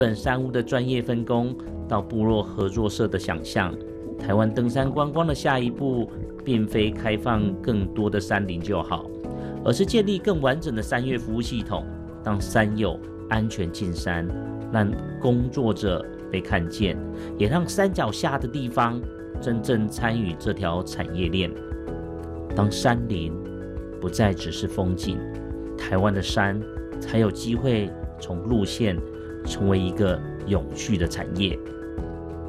本山屋的专业分工到部落合作社的想象，台湾登山观光的下一步，并非开放更多的山林就好，而是建立更完整的山岳服务系统，让山友安全进山，让工作者被看见，也让山脚下的地方真正参与这条产业链。当山林不再只是风景，台湾的山才有机会从路线成为一个永续的产业。